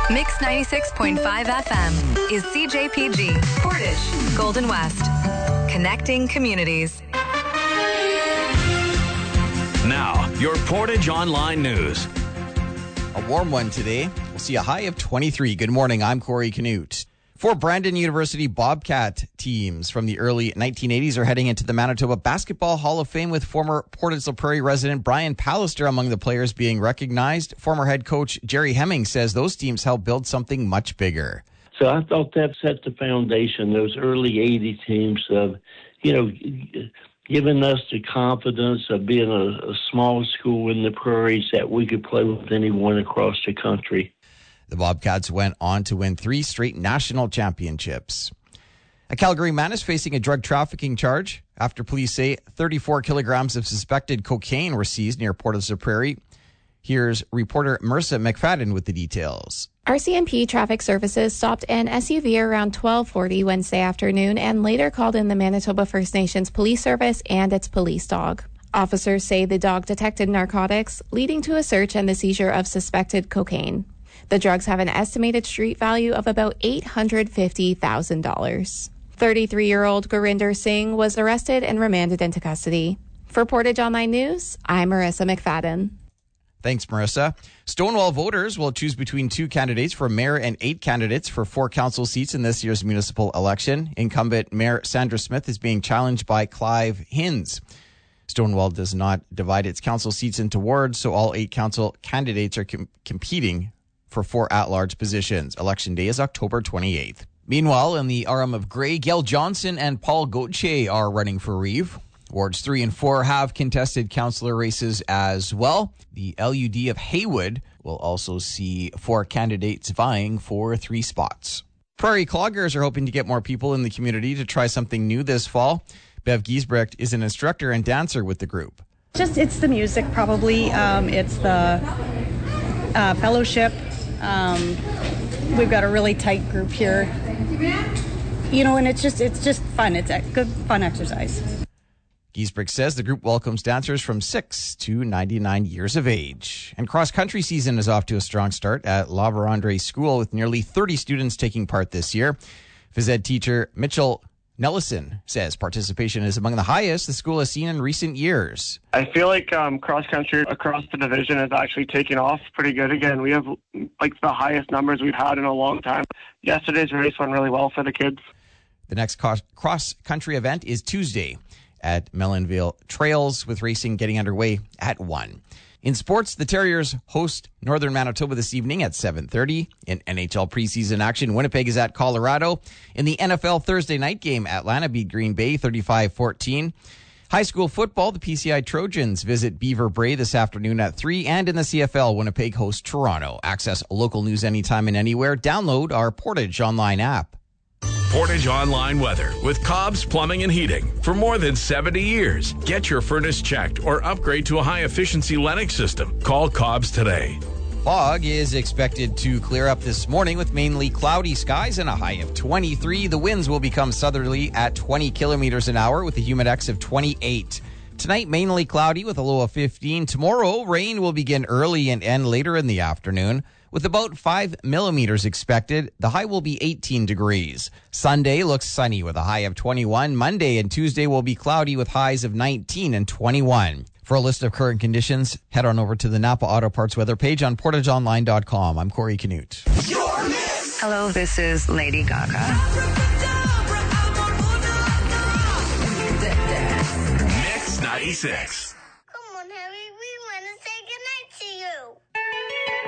Mix 96.5 FM is CJPG, Portage, Golden West. Connecting communities. Now, your Portage Online News. A warm one today. We'll see a high of 23. Good morning. I'm Corey Canute. 4 Brandon University Bobcat teams from the early 1980s are heading into the Manitoba Basketball Hall of Fame with former Portage La Prairie resident Brian Pallister among the players being recognized. Former head coach Jerry Hemming says those teams helped build something much bigger. So I thought that set the foundation, those early 80 teams of, giving us the confidence of being a small school in the prairies that we could play with anyone across the country. The Bobcats went on to win 3 straight national championships. A Calgary man is facing a drug trafficking charge after police say 34 kilograms of suspected cocaine were seized near Portage La Prairie. Here's reporter Marissa McFadden with the details. RCMP Traffic Services stopped an SUV around 12:40 Wednesday afternoon and later called in the Manitoba First Nations Police Service and its police dog. Officers say the dog detected narcotics, leading to a search and the seizure of suspected cocaine. The drugs have an estimated street value of about $850,000. 33-year-old Gurinder Singh was arrested and remanded into custody. For Portage Online News, I'm Marissa McFadden. Thanks, Marissa. Stonewall voters will choose between 2 candidates for mayor and 8 candidates for 4 council seats in this year's municipal election. Incumbent Mayor Sandra Smith is being challenged by Clive Hinds. Stonewall does not divide its council seats into wards, so all 8 council candidates are competing for 4 at-large positions. Election day is October 28th. Meanwhile, in the RM of Grey, Gail Johnson and Paul Gauthier are running for Reeve. Wards 3 and 4 have contested councillor races as well. The LUD of Haywood will also see 4 candidates vying for 3 spots. Prairie Cloggers are hoping to get more people in the community to try something new this fall. Bev Giesbrecht is an instructor and dancer with the group. It's the music, probably. It's the fellowship. We've got a really tight group here. And it's just fun. It's a good, fun exercise. Giesbrecht says the group welcomes dancers from 6 to 99 years of age. And cross-country season is off to a strong start at La Vérendrye School with nearly 30 students taking part this year. Phys ed teacher Mitchell Nellison says participation is among the highest the school has seen in recent years. I feel like cross-country across the division is actually taking off pretty good again. We have the highest numbers we've had in a long time. Yesterday's race went really well for the kids. The next cross-country event is Tuesday at Melonville Trails, with racing getting underway at 1. In sports, the Terriers host Northern Manitoba this evening at 7:30. In NHL preseason action, Winnipeg is at Colorado. In the NFL Thursday night game, Atlanta beat Green Bay 35-14. High school football, the PCI Trojans visit Beaver Bray this afternoon at 3. And in the CFL, Winnipeg hosts Toronto. Access local news anytime and anywhere. Download our Portage Online app. Portage Online weather with Cobb's Plumbing and Heating. For more than 70 years, get your furnace checked or upgrade to a high-efficiency Lennox system. Call Cobb's today. Fog is expected to clear up this morning with mainly cloudy skies and a high of 23. The winds will become southerly at 20 kilometers an hour with a humidex of 28. Tonight, mainly cloudy with a low of 15. Tomorrow, rain will begin early and end later in the afternoon, with about 5 millimeters expected. The high will be 18 degrees. Sunday looks sunny with a high of 21. Monday and Tuesday will be cloudy with highs of 19 and 21. For a list of current conditions, head on over to the Napa Auto Parts weather page on portageonline.com. I'm Corey Canute. Hello, this is Lady Gaga. Mix 96.